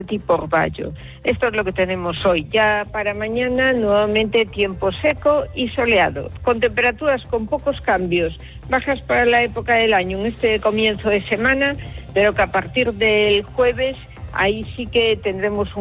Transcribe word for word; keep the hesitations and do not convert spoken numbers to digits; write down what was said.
tipo Orvallo. Esto es lo que tenemos hoy. Ya para mañana nuevamente tiempo seco y soleado, con temperaturas con pocos cambios, bajas para la época del año en este comienzo de semana, pero que a partir del jueves ahí sí que tendremos un